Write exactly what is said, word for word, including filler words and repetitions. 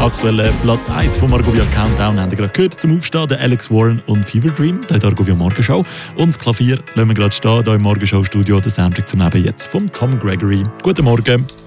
aktuellen Platz eins vom Argovia Countdown haben wir gerade gehört. Zum Aufstehen der Alex Warren und Fever Dream, der Argovia Morgenshow. Und das Klavier lassen wir gerade stehen, hier im Morgenshow-Studio, der Soundtrack zum Leben jetzt von Tom Gregory. Guten Morgen.